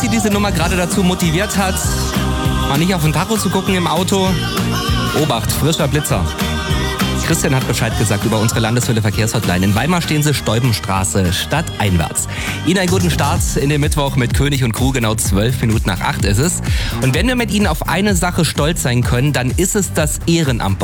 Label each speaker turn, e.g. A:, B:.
A: Sie diese Nummer gerade dazu motiviert hat, mal nicht auf den Tacho zu gucken im Auto, Obacht, frischer Blitzer. Christian hat Bescheid gesagt über unsere Landeswelle Verkehrshotline. In Weimar stehen Sie Steubenstraße stadteinwärts. Ihnen einen guten Start in den Mittwoch mit König und Crew. Genau 12 Minuten nach 8 ist es. Und wenn wir mit Ihnen auf eine Sache stolz sein können, dann ist es das Ehrenamt.